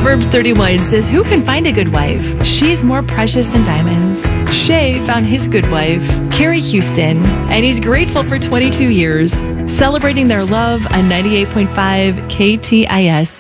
Proverbs 31 says, "Who can find a good wife? She's more precious than diamonds." Shay found his good wife, Carrie Houston, and he's grateful for 22 years, celebrating their love on 98.5 KTIS.